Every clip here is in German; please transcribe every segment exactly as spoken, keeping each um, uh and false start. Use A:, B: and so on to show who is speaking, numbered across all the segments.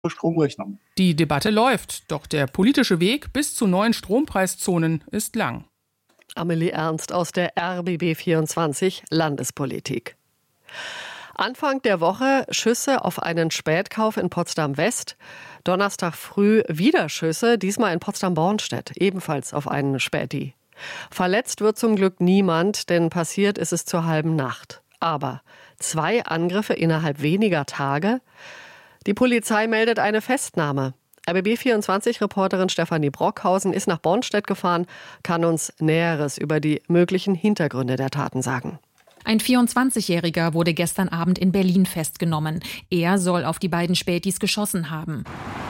A: Stromrechnung.
B: Die Debatte läuft, doch der politische Weg bis zu neuen Strompreiszonen ist lang.
C: Amelie Ernst aus der R B B vierundzwanzig Landespolitik. Anfang der Woche Schüsse auf einen Spätkauf in Potsdam-West. Donnerstag früh wieder Schüsse, diesmal in Potsdam-Bornstedt, ebenfalls auf einen Späti. Verletzt wird zum Glück niemand, denn passiert ist es zur halben Nacht. Aber zwei Angriffe innerhalb weniger Tage? Die Polizei meldet eine Festnahme. R B B vierundzwanzig-Reporterin Stefanie Brockhausen ist nach Bornstedt gefahren, kann uns Näheres über die möglichen Hintergründe der Taten sagen.
D: Ein vierundzwanzigjähriger wurde gestern Abend in Berlin festgenommen. Er soll auf die beiden Spätis geschossen haben.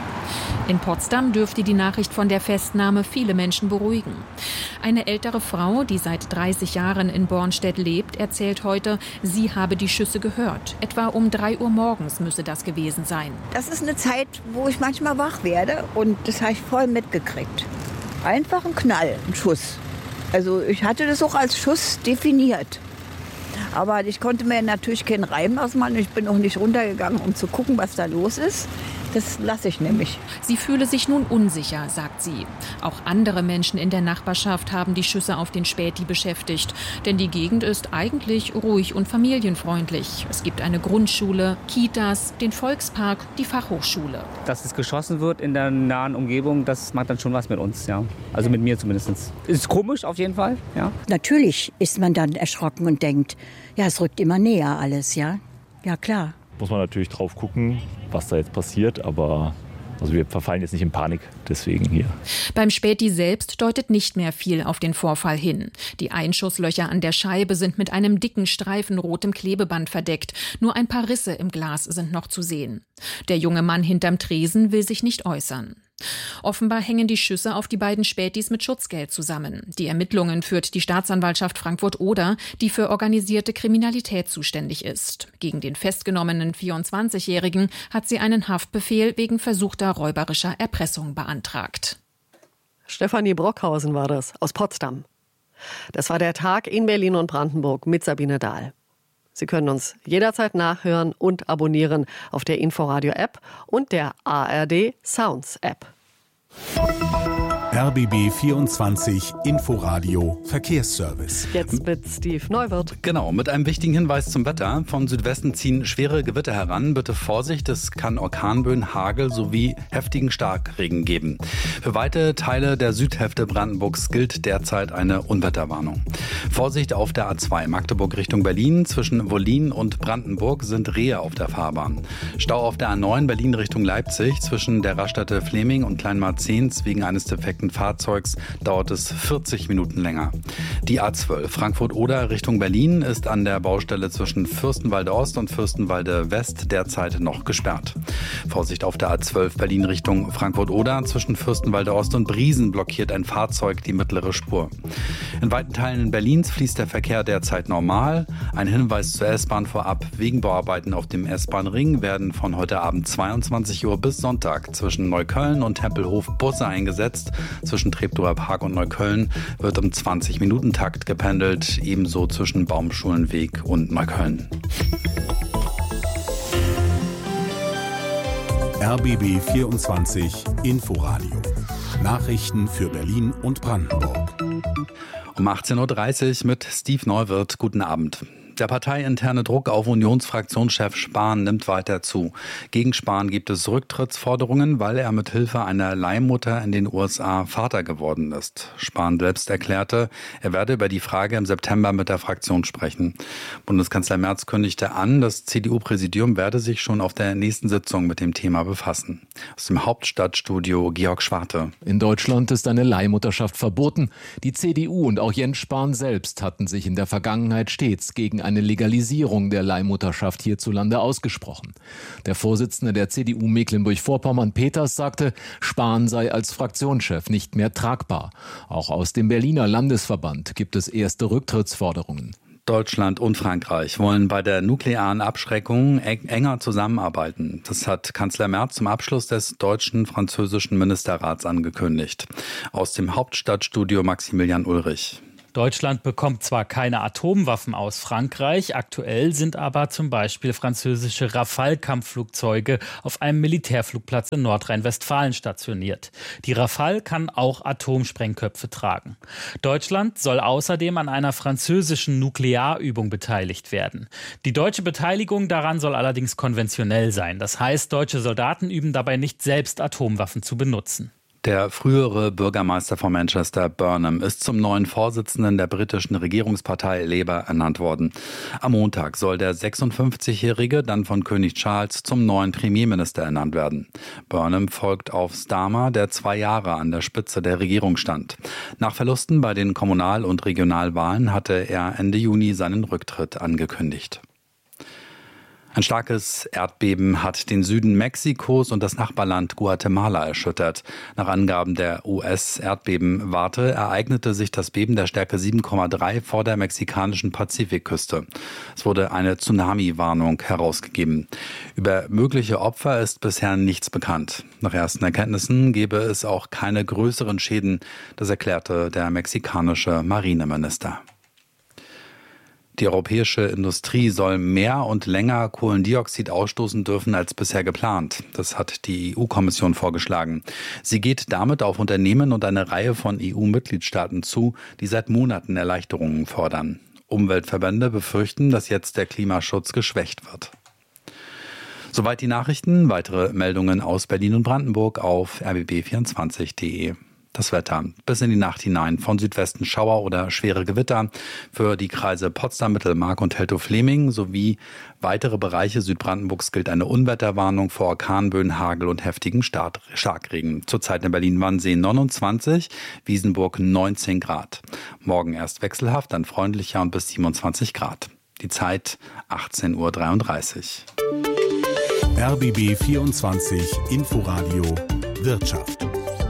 D: In Potsdam dürfte die Nachricht von der Festnahme viele Menschen beruhigen. Eine ältere Frau, die seit dreißig Jahren in Bornstedt lebt, erzählt heute, sie habe die Schüsse gehört. Etwa um drei Uhr morgens müsse das gewesen sein.
E: Das ist eine Zeit, wo ich manchmal wach werde und das habe ich voll mitgekriegt. Einfach ein Knall, ein Schuss. Also ich hatte das auch als Schuss definiert. Aber ich konnte mir natürlich keinen Reim ausmalen. Ich bin auch nicht runtergegangen, um zu gucken, was da los ist. Das lasse ich nämlich.
D: Sie fühle sich nun unsicher, sagt sie. Auch andere Menschen in der Nachbarschaft haben die Schüsse auf den Späti beschäftigt. Denn die Gegend ist eigentlich ruhig und familienfreundlich. Es gibt eine Grundschule, Kitas, den Volkspark, die Fachhochschule.
F: Dass es geschossen wird in der nahen Umgebung, das macht dann schon was mit uns, ja. Also mit mir zumindest. Ist komisch auf jeden Fall, ja.
G: Natürlich ist man dann erschrocken und denkt, ja, es rückt immer näher alles, ja. Ja, klar.
H: Muss man natürlich drauf gucken, was da jetzt passiert, aber also wir verfallen jetzt nicht in Panik, deswegen hier.
D: Beim Späti selbst deutet nicht mehr viel auf den Vorfall hin. Die Einschusslöcher an der Scheibe sind mit einem dicken Streifen rotem Klebeband verdeckt. Nur ein paar Risse im Glas sind noch zu sehen. Der junge Mann hinterm Tresen will sich nicht äußern. Offenbar hängen die Schüsse auf die beiden Spätis mit Schutzgeld zusammen. Die Ermittlungen führt die Staatsanwaltschaft Frankfurt-Oder, die für organisierte Kriminalität zuständig ist. Gegen den festgenommenen vierundzwanzigjährigen hat sie einen Haftbefehl wegen versuchter räuberischer Erpressung beantragt.
C: Stefanie Brockhausen war das, aus Potsdam. Das war der Tag in Berlin und Brandenburg mit Sabine Dahl. Sie können uns jederzeit nachhören und abonnieren auf der Inforadio-App und der A R D Sounds-App.
I: R B B vierundzwanzig Inforadio Verkehrsservice.
C: Jetzt mit Steve Neuwirth.
J: Genau, mit einem wichtigen Hinweis zum Wetter. Von Südwesten ziehen schwere Gewitter heran. Bitte Vorsicht, es kann Orkanböen, Hagel sowie heftigen Starkregen geben. Für weite Teile der Südhälfte Brandenburgs gilt derzeit eine Unwetterwarnung. Vorsicht auf der A zwei Magdeburg Richtung Berlin. Zwischen Wollin und Brandenburg sind Rehe auf der Fahrbahn. Stau auf der A neun Berlin Richtung Leipzig. Zwischen der Raststätte Fleming und Kleinmarzens wegen eines defekten Fahrzeugs dauert es vierzig Minuten länger. Die A zwölf Frankfurt-Oder Richtung Berlin ist an der Baustelle zwischen Fürstenwalde Ost und Fürstenwalde West derzeit noch gesperrt. Vorsicht auf der A zwölf Berlin Richtung Frankfurt-Oder. Zwischen Fürstenwalde Ost und Briesen blockiert ein Fahrzeug die mittlere Spur. In weiten Teilen Berlins fließt der Verkehr derzeit normal. Ein Hinweis zur S-Bahn vorab. Wegen Bauarbeiten auf dem S-Bahn-Ring werden von heute Abend zweiundzwanzig Uhr bis Sonntag zwischen Neukölln und Tempelhof Busse eingesetzt. Zwischen Treptower Park und Neukölln wird im zwanzig-Minuten-Takt gependelt, ebenso zwischen Baumschulenweg und Neukölln.
I: R B B vierundzwanzig Inforadio. Nachrichten für Berlin und Brandenburg.
J: Um achtzehn Uhr dreißig mit Steve Neuwirth. Guten Abend. Der parteiinterne Druck auf Unionsfraktionschef Spahn nimmt weiter zu. Gegen Spahn gibt es Rücktrittsforderungen, weil er mit Hilfe einer Leihmutter in den U S A Vater geworden ist. Spahn selbst erklärte, er werde über die Frage im September mit der Fraktion sprechen. Bundeskanzler Merz kündigte an, das C D U-Präsidium werde sich schon auf der nächsten Sitzung mit dem Thema befassen. Aus dem Hauptstadtstudio Georg Schwarte.
K: In Deutschland ist eine Leihmutterschaft verboten. Die C D U und auch Jens Spahn selbst hatten sich in der Vergangenheit stets gegen eine Legalisierung der Leihmutterschaft hierzulande ausgesprochen. Der Vorsitzende der C D U Mecklenburg-Vorpommern, Peters, sagte, Spahn sei als Fraktionschef nicht mehr tragbar. Auch aus dem Berliner Landesverband gibt es erste Rücktrittsforderungen.
J: Deutschland und Frankreich wollen bei der nuklearen Abschreckung enger zusammenarbeiten. Das hat Kanzler Merz zum Abschluss des deutschen französischen Ministerrats angekündigt. Aus dem Hauptstadtstudio Maximilian Ulrich.
A: Deutschland bekommt zwar keine Atomwaffen aus Frankreich, aktuell sind aber zum Beispiel französische Rafale-Kampfflugzeuge auf einem Militärflugplatz in Nordrhein-Westfalen stationiert. Die Rafale kann auch Atomsprengköpfe tragen. Deutschland soll außerdem an einer französischen Nuklearübung beteiligt werden. Die deutsche Beteiligung daran soll allerdings konventionell sein. Das heißt, deutsche Soldaten üben dabei nicht selbst, Atomwaffen zu benutzen.
J: Der frühere Bürgermeister von Manchester, Burnham, ist zum neuen Vorsitzenden der britischen Regierungspartei Labour ernannt worden. Am Montag soll der sechsundfünfzigjährige dann von König Charles zum neuen Premierminister ernannt werden. Burnham folgt auf Starmer, der zwei Jahre an der Spitze der Regierung stand. Nach Verlusten bei den Kommunal- und Regionalwahlen hatte er Ende Juni seinen Rücktritt angekündigt. Ein starkes Erdbeben hat den Süden Mexikos und das Nachbarland Guatemala erschüttert. Nach Angaben der U S-Erdbebenwarte ereignete sich das Beben der Stärke sieben Komma drei vor der mexikanischen Pazifikküste. Es wurde eine Tsunami-Warnung herausgegeben. Über mögliche Opfer ist bisher nichts bekannt. Nach ersten Erkenntnissen gebe es auch keine größeren Schäden, das erklärte der mexikanische Marineminister. Die europäische Industrie soll mehr und länger Kohlendioxid ausstoßen dürfen als bisher geplant. Das hat die E U-Kommission vorgeschlagen. Sie geht damit auf Unternehmen und eine Reihe von E U-Mitgliedstaaten zu, die seit Monaten Erleichterungen fordern. Umweltverbände befürchten, dass jetzt der Klimaschutz geschwächt wird. Soweit die Nachrichten. Weitere Meldungen aus Berlin und Brandenburg auf r b b vierundzwanzig punkt d e. Das Wetter. Bis in die Nacht hinein von Südwesten Schauer oder schwere Gewitter für die Kreise Potsdam, Mittelmark und Teltow-Fleming sowie weitere Bereiche Südbrandenburgs gilt eine Unwetterwarnung vor Orkanböen, Hagel und heftigen Starkregen. Zurzeit in Berlin-Wannsee neunundzwanzig, Wiesenburg neunzehn Grad. Morgen erst wechselhaft, dann freundlicher und bis siebenundzwanzig Grad. Die Zeit achtzehn Uhr dreiunddreißig.
I: R B B vierundzwanzig Inforadio Wirtschaft.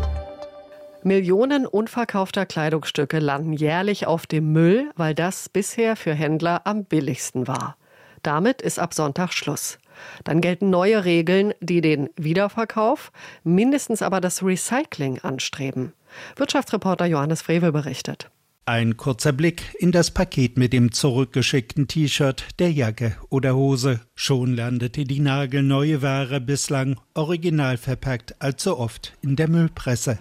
C: Millionen unverkaufter Kleidungsstücke landen jährlich auf dem Müll, weil das bisher für Händler am billigsten war. Damit ist ab Sonntag Schluss. Dann gelten neue Regeln, die den Wiederverkauf, mindestens aber das Recycling anstreben. Wirtschaftsreporter Johannes Frevel berichtet.
L: Ein kurzer Blick in das Paket mit dem zurückgeschickten T-Shirt, der Jacke oder Hose. Schon landete die nagelneue Ware bislang original verpackt allzu oft in der Müllpresse.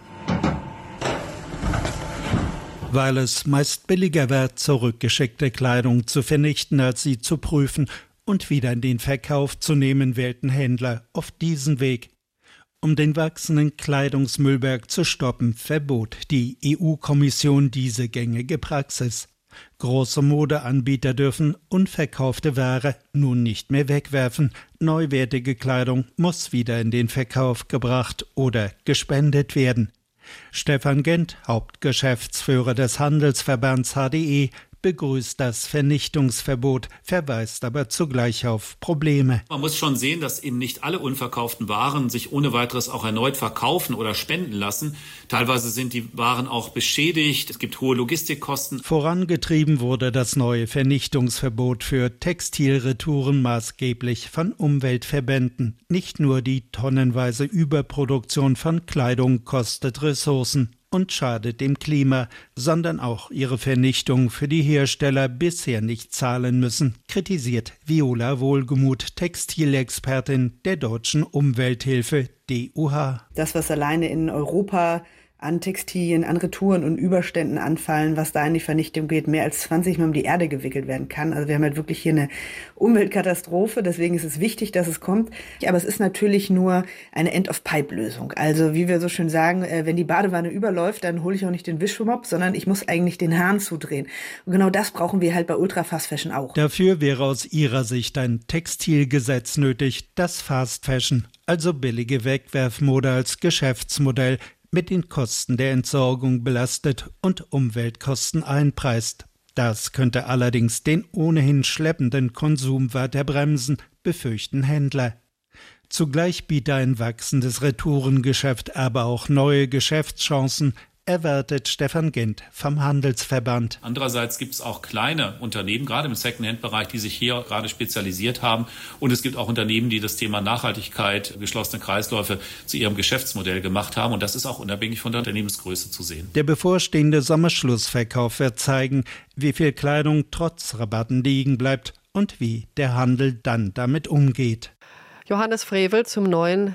L: Weil es meist billiger wird, zurückgeschickte Kleidung zu vernichten, als sie zu prüfen und wieder in den Verkauf zu nehmen, wählten Händler auf diesen Weg. Um den wachsenden Kleidungsmüllberg zu stoppen, verbot die E U-Kommission diese gängige Praxis. Große Modeanbieter dürfen unverkaufte Ware nun nicht mehr wegwerfen. Neuwertige Kleidung muss wieder in den Verkauf gebracht oder gespendet werden. Stefan Gent, Hauptgeschäftsführer des Handelsverbands H D E, begrüßt das Vernichtungsverbot, verweist aber zugleich auf Probleme.
M: Man muss schon sehen, dass eben nicht alle unverkauften Waren sich ohne weiteres auch erneut verkaufen oder spenden lassen. Teilweise sind die Waren auch beschädigt, es gibt hohe Logistikkosten.
L: Vorangetrieben wurde das neue Vernichtungsverbot für Textilretouren maßgeblich von Umweltverbänden. Nicht nur die tonnenweise Überproduktion von Kleidung kostet Ressourcen und schadet dem Klima, sondern auch ihre Vernichtung für die Hersteller bisher nicht zahlen müssen, kritisiert Viola Wohlgemuth, Textilexpertin der Deutschen Umwelthilfe D U H.
N: Das, was alleine in Europa an Textilien, an Retouren und Überständen anfallen, was da in die Vernichtung geht, mehr als zwanzig Mal um die Erde gewickelt werden kann. Also wir haben halt wirklich hier eine Umweltkatastrophe, deswegen ist es wichtig, dass es kommt. Aber es ist natürlich nur eine End-of-Pipe-Lösung. Also wie wir so schön sagen, wenn die Badewanne überläuft, dann hole ich auch nicht den Wischmopp, sondern ich muss eigentlich den Hahn zudrehen. Und genau das brauchen wir halt bei Ultra Fast Fashion auch.
L: Dafür wäre aus ihrer Sicht ein Textilgesetz nötig, das Fast Fashion, also billige Wegwerfmode als Geschäftsmodell, mit den Kosten der Entsorgung belastet und Umweltkosten einpreist. Das könnte allerdings den ohnehin schleppenden Konsum weiter bremsen, befürchten Händler. Zugleich biete ein wachsendes Retourengeschäft aber auch neue Geschäftschancen, erwartet Stefan Gent vom Handelsverband.
M: Andererseits gibt es auch kleine Unternehmen, gerade im Secondhand-Bereich, die sich hier gerade spezialisiert haben. Und es gibt auch Unternehmen, die das Thema Nachhaltigkeit, geschlossene Kreisläufe zu ihrem Geschäftsmodell gemacht haben. Und das ist auch unabhängig von der Unternehmensgröße zu sehen.
L: Der bevorstehende Sommerschlussverkauf wird zeigen, wie viel Kleidung trotz Rabatten liegen bleibt und wie der Handel dann damit umgeht.
C: Johannes Frevel zum neuen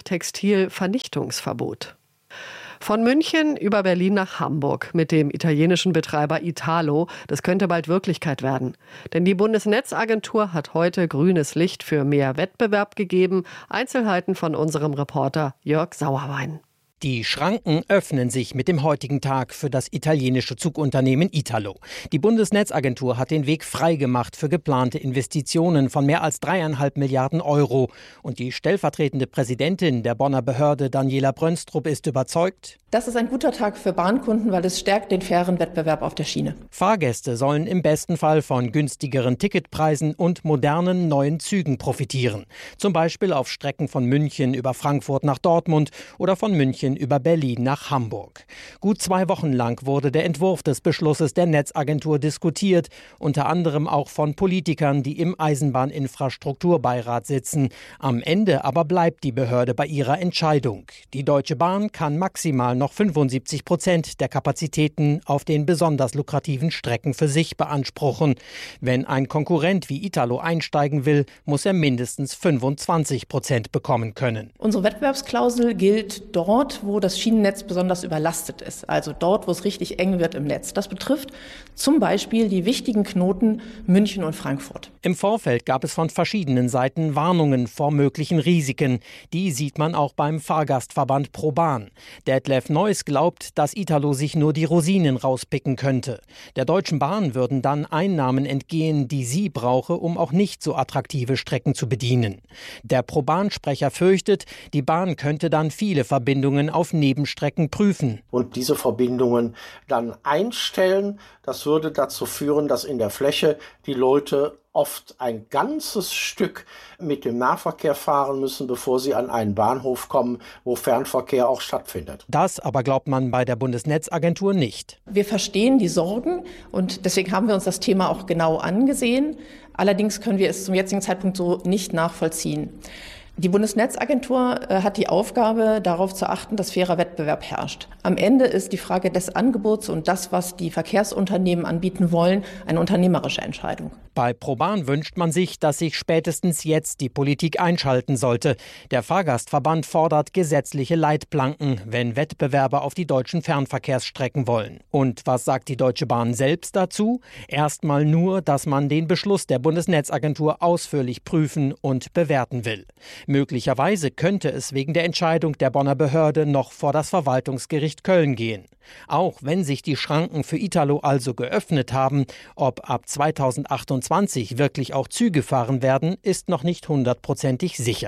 C: Textilvernichtungsverbot. Von München über Berlin nach Hamburg mit dem italienischen Betreiber Italo. Das könnte bald Wirklichkeit werden. Denn die Bundesnetzagentur hat heute grünes Licht für mehr Wettbewerb gegeben. Einzelheiten von unserem Reporter Jörg Sauerwein.
O: Die Schranken öffnen sich mit dem heutigen Tag für das italienische Zugunternehmen Italo. Die Bundesnetzagentur hat den Weg freigemacht für geplante Investitionen von mehr als dreieinhalb Milliarden Euro. Und die stellvertretende Präsidentin der Bonner Behörde, Daniela Brönstrup, ist überzeugt:
P: Das ist ein guter Tag für Bahnkunden, weil es stärkt den fairen Wettbewerb auf der Schiene.
O: Fahrgäste sollen im besten Fall von günstigeren Ticketpreisen und modernen neuen Zügen profitieren. Zum Beispiel auf Strecken von München über Frankfurt nach Dortmund oder von München über Berlin nach Hamburg. Gut zwei Wochen lang wurde der Entwurf des Beschlusses der Netzagentur diskutiert, unter anderem auch von Politikern, die im Eisenbahninfrastrukturbeirat sitzen. Am Ende aber bleibt die Behörde bei ihrer Entscheidung. Die Deutsche Bahn kann maximal noch fünfundsiebzig Prozent der Kapazitäten auf den besonders lukrativen Strecken für sich beanspruchen. Wenn ein Konkurrent wie Italo einsteigen will, muss er mindestens fünfundzwanzig Prozent bekommen können.
P: Unsere Wettbewerbsklausel gilt dort, wo das Schienennetz besonders überlastet ist, also dort, wo es richtig eng wird im Netz. Das betrifft zum Beispiel die wichtigen Knoten München und Frankfurt.
O: Im Vorfeld gab es von verschiedenen Seiten Warnungen vor möglichen Risiken. Die sieht man auch beim Fahrgastverband ProBahn. Detlef Neuss glaubt, dass Italo sich nur die Rosinen rauspicken könnte. Der Deutschen Bahn würden dann Einnahmen entgehen, die sie brauche, um auch nicht so attraktive Strecken zu bedienen. Der ProBahn-Sprecher fürchtet, die Bahn könnte dann viele Verbindungen auf Nebenstrecken prüfen.
Q: Und diese Verbindungen dann einstellen, das würde dazu führen, dass in der Fläche die Leute oft ein ganzes Stück mit dem Nahverkehr fahren müssen, bevor sie an einen Bahnhof kommen, wo Fernverkehr auch stattfindet.
O: Das aber glaubt man bei der Bundesnetzagentur nicht.
P: Wir verstehen die Sorgen und deswegen haben wir uns das Thema auch genau angesehen. Allerdings können wir es zum jetzigen Zeitpunkt so nicht nachvollziehen. Die Bundesnetzagentur äh, hat die Aufgabe, darauf zu achten, dass fairer Wettbewerb herrscht. Am Ende ist die Frage des Angebots und das, was die Verkehrsunternehmen anbieten wollen, eine unternehmerische Entscheidung.
O: Bei ProBahn wünscht man sich, dass sich spätestens jetzt die Politik einschalten sollte. Der Fahrgastverband fordert gesetzliche Leitplanken, wenn Wettbewerber auf die deutschen Fernverkehrsstrecken wollen. Und was sagt die Deutsche Bahn selbst dazu? Erstmal nur, dass man den Beschluss der Bundesnetzagentur ausführlich prüfen und bewerten will. Möglicherweise könnte es wegen der Entscheidung der Bonner Behörde noch vor das Verwaltungsgericht Köln gehen. Auch wenn sich die Schranken für Italo also geöffnet haben, ob ab zweitausendachtundzwanzig wirklich auch Züge fahren werden, ist noch nicht hundertprozentig sicher.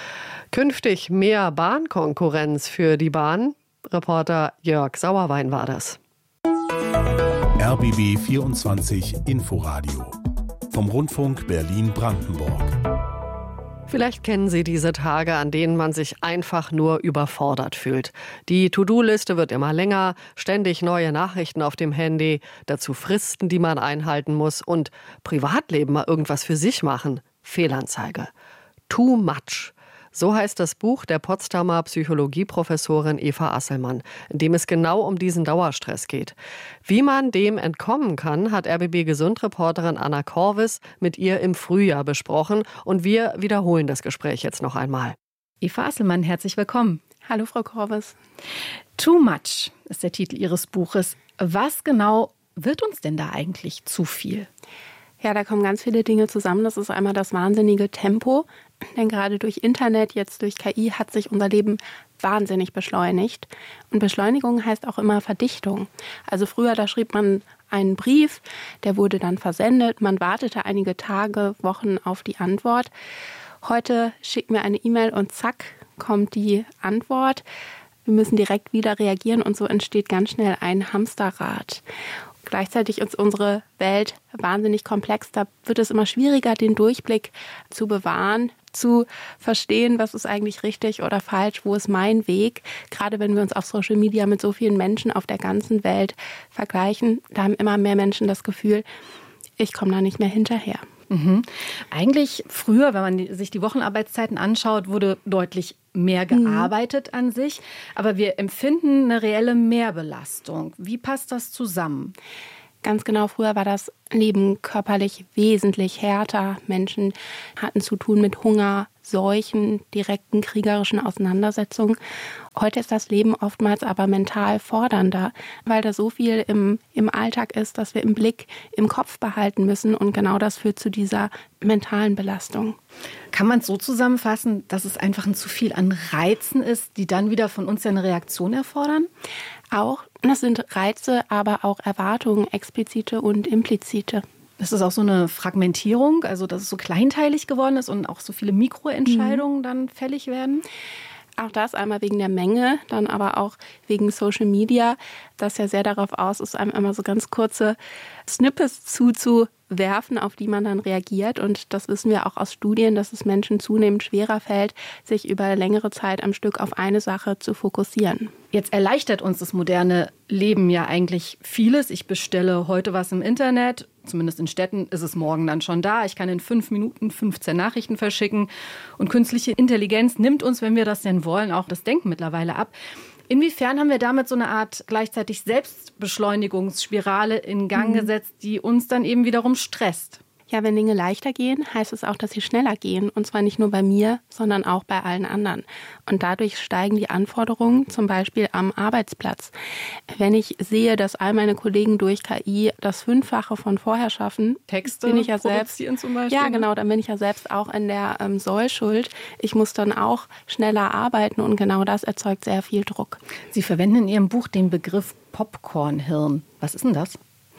C: Künftig mehr Bahnkonkurrenz für die Bahn. Reporter Jörg Sauerwein war das.
I: R B B vierundzwanzig Inforadio vom Rundfunk Berlin-Brandenburg.
C: Vielleicht kennen Sie diese Tage, an denen man sich einfach nur überfordert fühlt. Die To-Do-Liste wird immer länger, ständig neue Nachrichten auf dem Handy, dazu Fristen, die man einhalten muss und Privatleben mal irgendwas für sich machen. Fehlanzeige. Too much. So heißt das Buch der Potsdamer Psychologieprofessorin Eva Asselmann, in dem es genau um diesen Dauerstress geht. Wie man dem entkommen kann, hat R B B-Gesund-Reporterin Anna Korvis mit ihr im Frühjahr besprochen. Und wir wiederholen das Gespräch jetzt noch einmal.
R: Eva Asselmann, herzlich willkommen.
S: Hallo, Frau Korvis.
R: Too much ist der Titel Ihres Buches. Was genau wird uns denn da eigentlich zu viel?
S: Ja, da kommen ganz viele Dinge zusammen. Das ist einmal das wahnsinnige Tempo. Denn gerade durch Internet, jetzt durch K I, hat sich unser Leben wahnsinnig beschleunigt. Und Beschleunigung heißt auch immer Verdichtung. Also früher, da schrieb man einen Brief, der wurde dann versendet. Man wartete einige Tage, Wochen auf die Antwort. Heute schickt mir eine E-Mail und zack, kommt die Antwort. Wir müssen direkt wieder reagieren und so entsteht ganz schnell ein Hamsterrad. Gleichzeitig ist unsere Welt wahnsinnig komplex. Da wird es immer schwieriger, den Durchblick zu bewahren, zu verstehen, was ist eigentlich richtig oder falsch, wo ist mein Weg. Gerade wenn wir uns auf Social Media mit so vielen Menschen auf der ganzen Welt vergleichen, da haben immer mehr Menschen das Gefühl, ich komme da nicht mehr hinterher.
R: Mhm. Eigentlich früher, wenn man die, sich die Wochenarbeitszeiten anschaut, wurde deutlich mehr gearbeitet mhm. an sich. Aber wir empfinden eine reelle Mehrbelastung. Wie passt das zusammen?
S: Ganz genau, früher war das Leben körperlich wesentlich härter. Menschen hatten zu tun mit Hunger, Seuchen, direkten kriegerischen Auseinandersetzungen. Heute ist das Leben oftmals aber mental fordernder, weil da so viel im, im Alltag ist, dass wir im Blick, im Kopf behalten müssen. Und genau das führt zu dieser mentalen Belastung.
R: Kann man es so zusammenfassen, dass es einfach ein zu viel an Reizen ist, die dann wieder von uns ja eine Reaktion erfordern?
S: Auch, das sind Reize, aber auch Erwartungen, explizite und implizite.
R: Das ist auch so eine Fragmentierung, also dass es so kleinteilig geworden ist und auch so viele Mikroentscheidungen mhm. dann fällig werden?
S: Auch das einmal wegen der Menge, dann aber auch wegen Social Media, das ja sehr darauf aus ist, einem immer so ganz kurze Snippets zuzuwerfen, auf die man dann reagiert. Und das wissen wir auch aus Studien, dass es Menschen zunehmend schwerer fällt, sich über längere Zeit am Stück auf eine Sache zu fokussieren.
R: Jetzt erleichtert uns das moderne Leben ja eigentlich vieles. Ich bestelle heute was im Internet, zumindest in Städten ist es morgen dann schon da. Ich kann in fünf Minuten fünfzehn Nachrichten verschicken. Und künstliche Intelligenz nimmt uns, wenn wir das denn wollen, auch das Denken mittlerweile ab. Inwiefern haben wir damit so eine Art gleichzeitig Selbstbeschleunigungsspirale in Gang mhm. gesetzt, die uns dann eben wiederum stresst?
S: Ja, wenn Dinge leichter gehen, heißt es auch, dass sie schneller gehen. Und zwar nicht nur bei mir, sondern auch bei allen anderen. Und dadurch steigen die Anforderungen, zum Beispiel am Arbeitsplatz. Wenn ich sehe, dass all meine Kollegen durch K I das Fünffache von vorher schaffen,
R: Texte
S: bin ich ja selbst,
R: zum Beispiel.
S: Ja, genau, dann bin ich ja selbst auch in der ähm, Sollschuld. Ich muss dann auch schneller arbeiten und genau das erzeugt sehr viel Druck.
R: Sie verwenden in Ihrem Buch den Begriff Popcornhirn. Was ist denn das?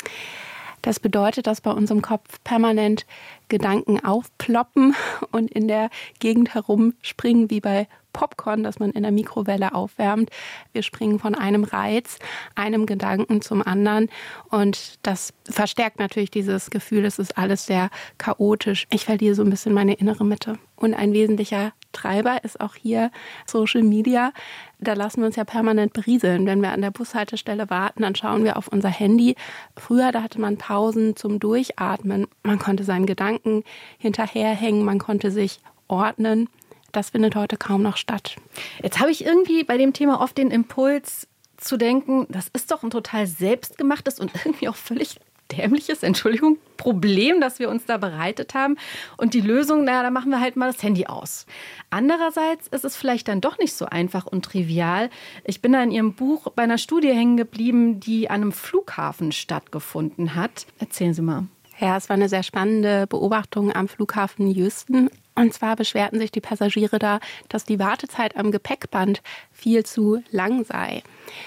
S: Das bedeutet, dass bei uns im Kopf permanent Gedanken aufploppen und in der Gegend herumspringen wie bei Popcorn, das man in der Mikrowelle aufwärmt. Wir springen von einem Reiz, einem Gedanken zum anderen und das verstärkt natürlich dieses Gefühl, es ist alles sehr chaotisch. Ich verliere so ein bisschen meine innere Mitte. Und ein wesentlicher Treiber ist auch hier Social Media. Da lassen wir uns ja permanent berieseln. Wenn wir an der Bushaltestelle warten, dann schauen wir auf unser Handy. Früher, da hatte man Pausen zum Durchatmen. Man konnte seinen Gedanken hinterherhängen, man konnte sich ordnen. Das findet heute kaum noch statt.
R: Jetzt habe ich irgendwie bei dem Thema oft den Impuls zu denken, das ist doch ein total selbstgemachtes und irgendwie auch völlig dämliches, Entschuldigung, Problem, das wir uns da bereitet haben. Und die Lösung, naja, da machen wir halt mal das Handy aus. Andererseits ist es vielleicht dann doch nicht so einfach und trivial. Ich bin da in Ihrem Buch bei einer Studie hängen geblieben, die an einem Flughafen stattgefunden hat. Erzählen Sie mal.
S: Ja, es war eine sehr spannende Beobachtung am Flughafen Houston. Und zwar beschwerten sich die Passagiere da, dass die Wartezeit am Gepäckband viel zu lang sei.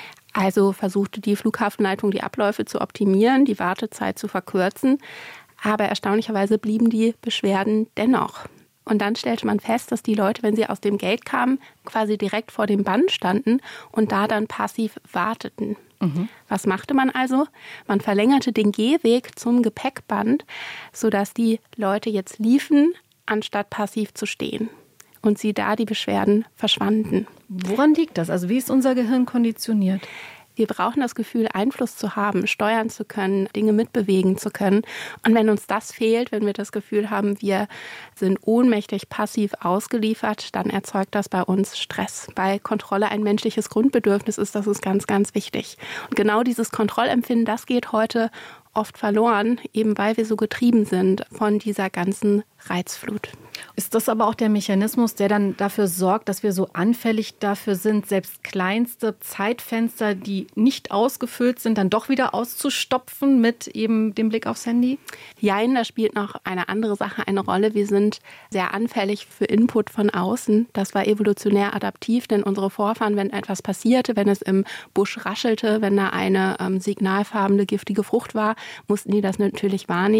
S: Also versuchte die Flughafenleitung, die Abläufe zu optimieren, die Wartezeit zu verkürzen. Aber erstaunlicherweise blieben die Beschwerden dennoch. Und dann stellte man fest, dass die Leute, wenn sie aus dem Gate kamen, quasi direkt vor dem Band standen und da dann passiv warteten. Mhm. Was machte man also? Man verlängerte den Gehweg zum Gepäckband, sodass die Leute jetzt liefen, anstatt passiv zu stehen. Und sie da die Beschwerden verschwanden.
R: Woran liegt das? Also wie ist unser Gehirn konditioniert?
S: Wir brauchen das Gefühl, Einfluss zu haben, steuern zu können, Dinge mitbewegen zu können. Und wenn uns das fehlt, wenn wir das Gefühl haben, wir sind ohnmächtig passiv ausgeliefert, dann erzeugt das bei uns Stress. Weil Kontrolle ein menschliches Grundbedürfnis ist, das ist ganz, ganz wichtig. Und genau dieses Kontrollempfinden, das geht heute oft verloren, eben weil wir so getrieben sind von dieser ganzen Reizflut.
R: Ist das aber auch der Mechanismus, der dann dafür sorgt, dass wir so anfällig dafür sind, selbst kleinste Zeitfenster, die nicht ausgefüllt sind, dann doch wieder auszustopfen mit eben dem Blick aufs Handy?
S: Jein, da spielt noch eine andere Sache eine Rolle. Wir sind sehr anfällig für Input von außen. Das war evolutionär adaptiv, denn unsere Vorfahren, wenn etwas passierte, wenn es im Busch raschelte, wenn da eine ähm, signalfarbene, giftige Frucht war, mussten die das natürlich wahrnehmen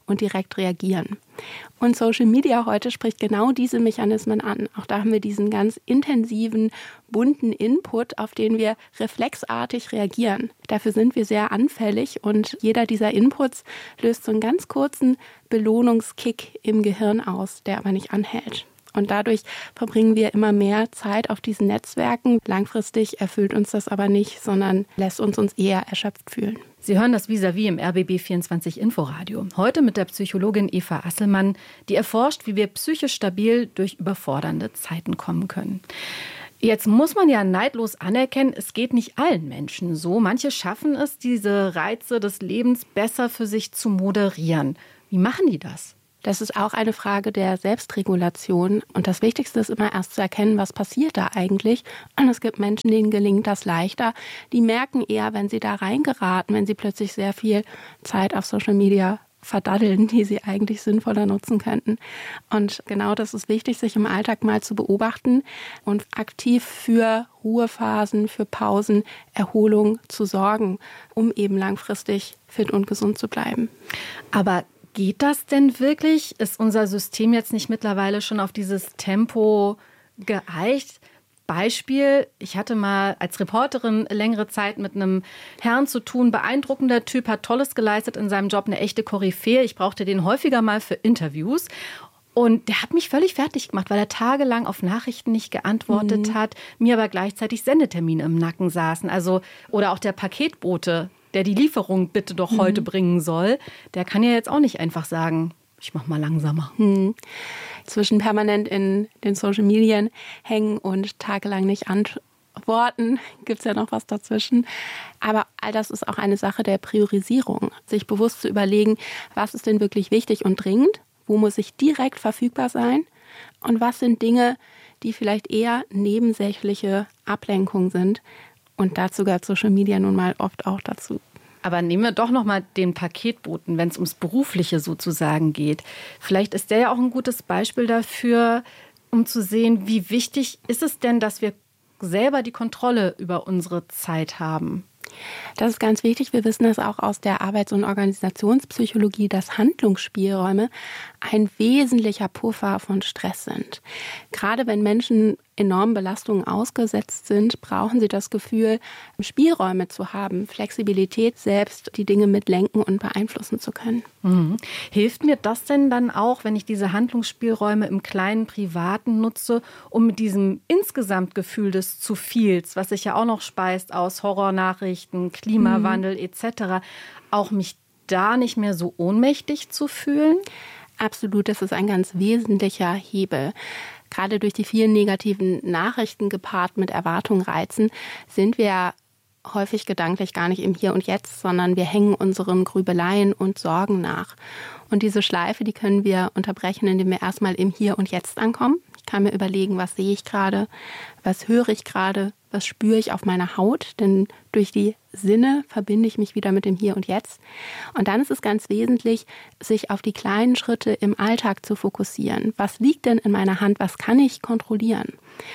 S: und direkt reagieren. Und Social Media heute spricht genau diese Mechanismen an. Auch da haben wir diesen ganz intensiven, bunten Input, auf den wir reflexartig reagieren. Dafür sind wir sehr anfällig und jeder dieser Inputs löst so einen ganz kurzen Belohnungskick im Gehirn aus, der aber nicht anhält. Und dadurch verbringen wir immer mehr Zeit auf diesen Netzwerken. Langfristig erfüllt uns das aber nicht, sondern lässt uns uns eher erschöpft fühlen.
R: Sie hören das Vis-à-vis im R B B vierundzwanzig Inforadio. Heute mit der Psychologin Eva Asselmann, die erforscht, wie wir psychisch stabil durch überfordernde Zeiten kommen können. Jetzt muss man ja neidlos anerkennen, es geht nicht allen Menschen so. Manche schaffen es, diese Reize des Lebens besser für sich zu moderieren. Wie machen die das?
S: Das ist auch eine Frage der Selbstregulation. Und das Wichtigste ist immer erst zu erkennen, was passiert da eigentlich. Und es gibt Menschen, denen gelingt das leichter. Die merken eher, wenn sie da reingeraten, wenn sie plötzlich sehr viel Zeit auf Social Media verdaddeln, die sie eigentlich sinnvoller nutzen könnten. Und genau das ist wichtig, sich im Alltag mal zu beobachten und aktiv für Ruhephasen, für Pausen, Erholung zu sorgen, um eben langfristig fit und gesund zu bleiben.
R: Aber geht das denn wirklich? Ist unser System jetzt nicht mittlerweile schon auf dieses Tempo geeicht? Beispiel, ich hatte mal als Reporterin längere Zeit mit einem Herrn zu tun, beeindruckender Typ, hat Tolles geleistet in seinem Job, eine echte Koryphäe. Ich brauchte den häufiger mal für Interviews. Und der hat mich völlig fertig gemacht, weil er tagelang auf Nachrichten nicht geantwortet mhm. hat, mir aber gleichzeitig Sendetermine im Nacken saßen. Also, oder auch der Paketbote, der die Lieferung bitte doch mhm. heute bringen soll, der kann ja jetzt auch nicht einfach sagen, ich mach mal langsamer.
S: Mhm. Zwischen permanent in den Social Medien hängen und tagelang nicht antworten, gibt es ja noch was dazwischen. Aber all das ist auch eine Sache der Priorisierung. Sich bewusst zu überlegen, was ist denn wirklich wichtig und dringend, wo muss ich direkt verfügbar sein und was sind Dinge, die vielleicht eher nebensächliche Ablenkung sind. Und dazu gehört Social Media nun mal oft auch dazu.
R: Aber nehmen wir doch noch mal den Paketboten, wenn es ums Berufliche sozusagen geht. Vielleicht ist der ja auch ein gutes Beispiel dafür, um zu sehen, wie wichtig ist es denn, dass wir selber die Kontrolle über unsere Zeit haben.
S: Das ist ganz wichtig. Wir wissen das auch aus der Arbeits- und Organisationspsychologie, dass Handlungsspielräume ein wesentlicher Puffer von Stress sind. Gerade wenn Menschen enormen Belastungen ausgesetzt sind, brauchen sie das Gefühl, Spielräume zu haben, Flexibilität, selbst die Dinge mitlenken und beeinflussen zu können.
R: Mhm. Hilft mir das denn dann auch, wenn ich diese Handlungsspielräume im kleinen Privaten nutze, um mit diesem Insgesamtgefühl des zu viels, was sich ja auch noch speist aus Horrornachrichten, Klimawandel mhm. et cetera, auch mich da nicht mehr so ohnmächtig zu fühlen?
S: Absolut, das ist ein ganz wesentlicher Hebel. Gerade durch die vielen negativen Nachrichten gepaart mit Erwartungsreizen sind wir häufig gedanklich gar nicht im Hier und Jetzt, sondern wir hängen unseren Grübeleien und Sorgen nach. Und diese Schleife, die können wir unterbrechen, indem wir erstmal im Hier und Jetzt ankommen. Ich kann mir überlegen, was sehe ich gerade, was höre ich gerade, was spüre ich auf meiner Haut, denn durch die Sinne verbinde ich mich wieder mit dem Hier und Jetzt. Und dann ist es ganz wesentlich, sich auf die kleinen Schritte im Alltag zu fokussieren. Was liegt denn in meiner Hand, was kann ich kontrollieren?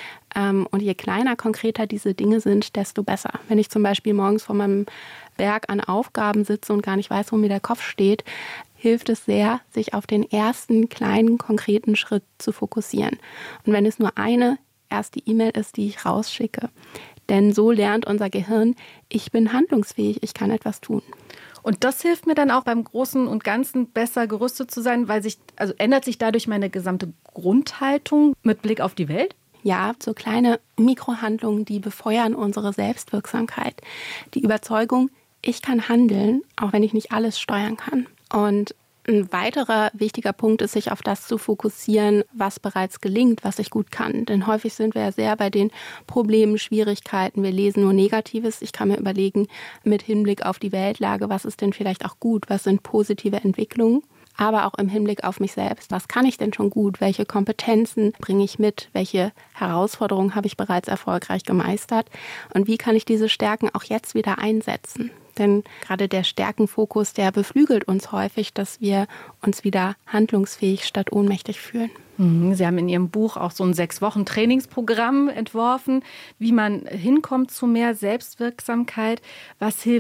S: Und je kleiner, konkreter diese Dinge sind, desto besser. Wenn ich zum Beispiel morgens vor meinem Berg an Aufgaben sitze und gar nicht weiß, wo mir der Kopf steht, hilft es sehr, sich auf den ersten kleinen, konkreten Schritt zu fokussieren. Und wenn es nur eine erste E-Mail ist, die ich rausschicke. Denn so lernt unser Gehirn, ich bin handlungsfähig, ich kann etwas tun.
R: Und das hilft mir dann auch beim Großen und Ganzen besser gerüstet zu sein, weil sich, also ändert sich dadurch meine gesamte Grundhaltung mit Blick auf die Welt?
S: Ja, so kleine Mikrohandlungen, die befeuern unsere Selbstwirksamkeit. Die Überzeugung, ich kann handeln, auch wenn ich nicht alles steuern kann. Und ein weiterer wichtiger Punkt ist, sich auf das zu fokussieren, was bereits gelingt, was ich gut kann. Denn häufig sind wir ja sehr bei den Problemen, Schwierigkeiten. Wir lesen nur Negatives. Ich kann mir überlegen, mit Hinblick auf die Weltlage, was ist denn vielleicht auch gut? Was sind positive Entwicklungen? Aber auch im Hinblick auf mich selbst. Was kann ich denn schon gut? Welche Kompetenzen bringe ich mit? Welche Herausforderungen habe ich bereits erfolgreich gemeistert? Und wie kann ich diese Stärken auch jetzt wieder einsetzen? Denn gerade der Stärkenfokus, der beflügelt uns häufig, dass wir uns wieder handlungsfähig statt ohnmächtig fühlen.
R: Sie haben in Ihrem Buch auch so ein sechs Wochen Trainingsprogramm entworfen, wie man hinkommt zu mehr Selbstwirksamkeit. Was hilft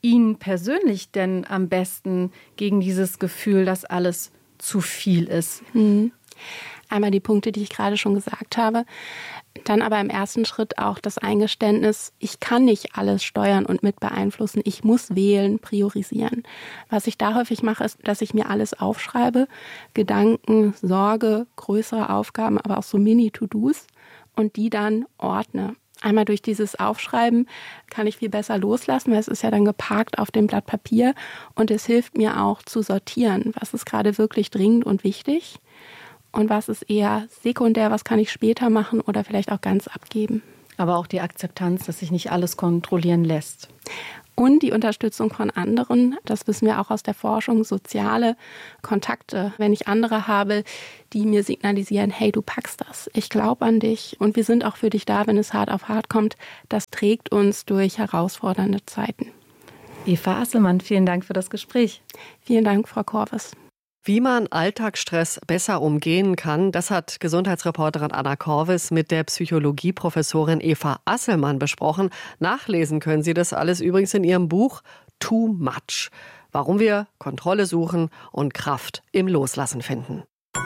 R: Ihnen persönlich denn am besten gegen dieses Gefühl, dass alles zu viel ist?
S: Hm. Einmal die Punkte, die ich gerade schon gesagt habe. Dann aber im ersten Schritt auch das Eingeständnis, ich kann nicht alles steuern und mit beeinflussen. Ich muss wählen, priorisieren. Was ich da häufig mache, ist, dass ich mir alles aufschreibe. Gedanken, Sorge, größere Aufgaben, aber auch so Mini-To-Dos und die dann ordne. Einmal durch dieses Aufschreiben kann ich viel besser loslassen, weil es ist ja dann geparkt auf dem Blatt Papier. Und es hilft mir auch zu sortieren, was ist gerade wirklich dringend und wichtig und was ist eher sekundär, was kann ich später machen oder vielleicht auch ganz abgeben.
R: Aber auch die Akzeptanz, dass sich nicht alles kontrollieren lässt.
S: Und die Unterstützung von anderen, das wissen wir auch aus der Forschung, soziale Kontakte. Wenn ich andere habe, die mir signalisieren, hey, du packst das, ich glaube an dich und wir sind auch für dich da, wenn es hart auf hart kommt, das trägt uns durch herausfordernde Zeiten.
R: Eva Asselmann, vielen Dank für das Gespräch.
S: Vielen Dank, Frau Korwes.
C: Wie man Alltagsstress besser umgehen kann, das hat Gesundheitsreporterin Anna Korwes mit der Psychologieprofessorin Eva Asselmann besprochen. Nachlesen können Sie das alles übrigens in ihrem Buch Too Much. Warum wir Kontrolle suchen und Kraft im Loslassen finden.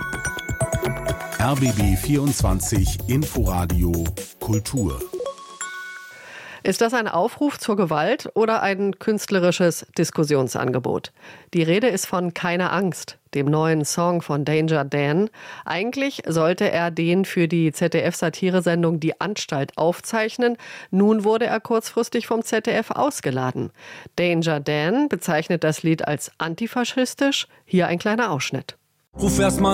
I: R B B vierundzwanzig Inforadio Kultur.
C: Ist das ein Aufruf zur Gewalt oder ein künstlerisches Diskussionsangebot? Die Rede ist von Keine Angst, dem neuen Song von Danger Dan. Eigentlich sollte er den für die Z D F-Satiresendung Die Anstalt aufzeichnen. Nun wurde er kurzfristig vom Z D F ausgeladen. Danger Dan bezeichnet das Lied als antifaschistisch. Hier ein kleiner Ausschnitt.
T: Ruf erst mal